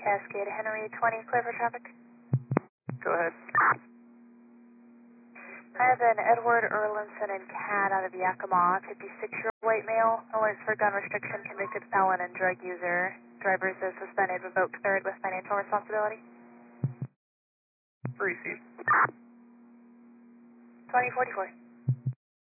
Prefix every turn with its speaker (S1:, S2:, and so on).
S1: Cascade Henry 20, clear for traffic.
S2: Go ahead.
S1: I have an Edward Erlinson and Cat out of Yakima, 56-year-old white male, alerts for gun restriction, convicted felon and drug user. Driver is suspended, revoked third with financial responsibility.
S2: Receive.
S1: 2044.